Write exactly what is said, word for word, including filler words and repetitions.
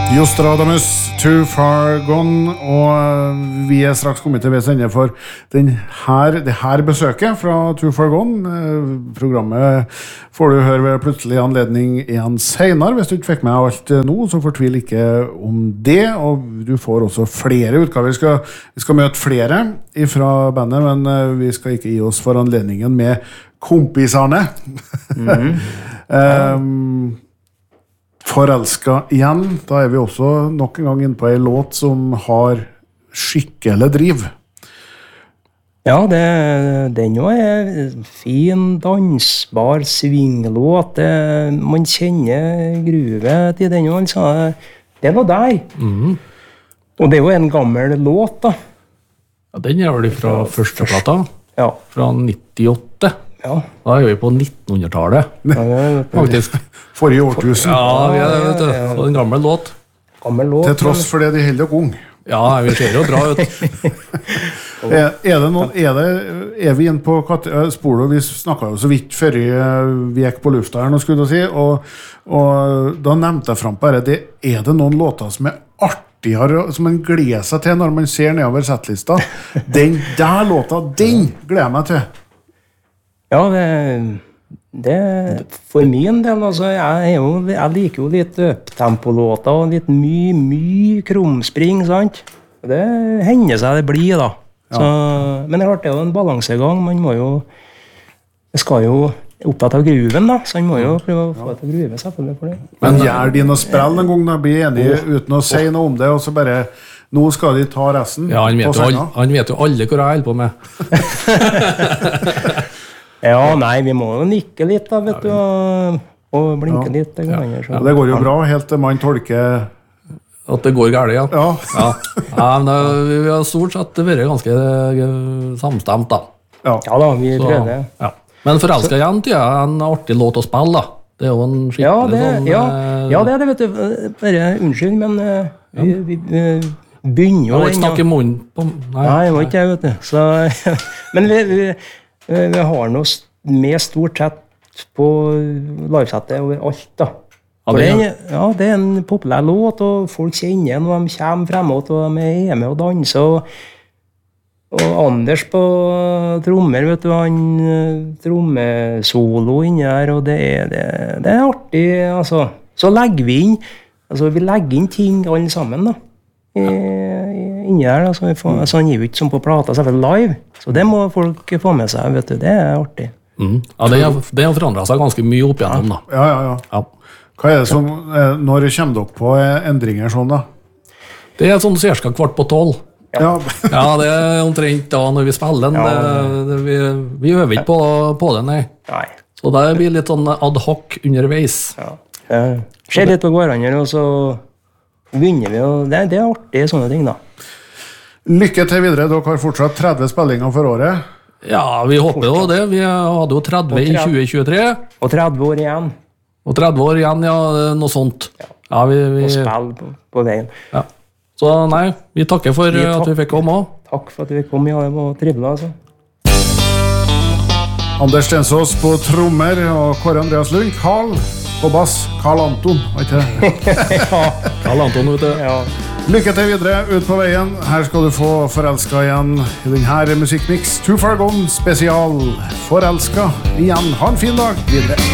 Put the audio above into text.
Jostradamus, Too Far Gone, og vi er straks kommet til veis ende for den her, det her besøket fra Too Far Gone. Programmet får du høre ved plutselig anledning igjen senere. Hvis du ikke fikk med alt nå, så fortvil ikke om det, og du får også flere utgaver. Vi skal, vi skal møte flere fra bandet, men vi skal ikke gi oss for anledningen med kompisene. Mm-hmm. um, Forelska igjen, da er vi også nok en gang inne på en låt som har skikkelig driv. Ja, det, den jo er fin, dansbar swinglåt. Det, man kjenner gruvet til den jo, altså. Det er noe der. Mm. Og det er jo en gammel låt, da. Ja, den er vel fra første plata, ja. Fra nittiåtte. Ja. Da er vi på nittenhundretallet, faktisk. Forrige årtusen. Ja, vi er, vet du, så en gammel låt. Gammel låt. Til tross for det de holder ung. Ja, vi ser jo bra ut. er, er det noen, er det, er vi inn på sporet, vi snakket jo så vidt før vi gikk på lufta her, nå skulle jeg si, og, og da nevnte jeg frem bare, det, er det noen låter som er artigere, som man gleder seg til når man ser nedover settlista? Den der låta, den gleder jeg meg til. Ja, det, det for min del, altså, jeg, er jo, jeg liker jo litt upptempo-låter og litt mye, mye krumspring, sant? Det hender seg det blir, da. Ja. Så, men det er klart, det er jo en balansegang, man må jo, det skal jo opptatt av gruven, da, så man må jo prøve å få det til å gruve selvfølgelig for det. Men gjør de noe sprell en gang, da blir enige uten å si noe om det, og så bare... Nå skal de ta resten. Ja, han vet, jo, all, han vet jo alle hvor jeg holder på med. Ja, nei, vi må jo nikke litt da, vet du, og, og blinke ja. litt. Ja. Ja, det går jo bra, helt til man tolker... At det går gærlig, ja. Ja. ja. ja men det, vi har stort sett vært ganske samstemt, da. Ja, ja da, vi Så, prøver. Ja. Men Forelska igjen, tror jeg, er en artig låt å spille, da. Det er jo en skikkelig ja, det, sånn... Ja, ja, det er det, vet du. Bare unnskyld, men uh, vi, vi, vi begynner jo... Jeg må ikke snakke i munnen på... Nei, nei, jeg må ikke jeg, vet du. Så, men vi... vi Vi har noe med stort sett på livesettet over alt, da. Ja, det er, ja, det er en populær låt, og folk kjenner når de kommer fremåt, og de er med og danser. Og, og Anders på trommer, vet du, han trommesolo inni der, og det er, det, det er artig, altså. Så legger vi inn, altså vi legger inn ting alle sammen, da. I, inni der, altså, får, altså han gir jo ikke som på plata, selvfølgelig live, så det må folk få med seg, vet du, det er artig. Mm. Ja, det har, det har forandret seg ganske mye opp igjennom, da. Ja, ja, ja. ja. Hva er det som, når kommer dere på endringer sånn, da? Det er sånn cirka kvart på tolv. Ja. ja, det er omtrent da når vi spiller den, ja. det, det, vi, vi øver ikke på, på det, nei. nei. Så det blir litt sånn ad hoc underveis. Ja, ja. Skjer litt på hverandre, og så vinner vi, og det, det er artig, sånne ting, da. Lykke til videre, dere har fortsatt tretti spillinger for året. Ja, vi håper jo det. Vi hadde jo tretti i tjue tjuetre. Og tretti år igjen. Og tretti år igjen, ja, noe sånt. Ja, ja vi, vi... Og spill på, på veien. Ja. Så nei, vi takker for vi takk, at vi fikk komme også. Takk for at vi kom, ja, det var trivelig, altså. Anders Stensås på trommer, og Kåre Andreas Lund, Karl på bass, Karl Anton, vet du? ja. Karl Anton, vet du. Ja. Lykke til videre ut på veien. Her skal du få Forelska igjen i denne musikkmix. Too Far Gone spesial. Forelska igjen. Ha en fin dag videre.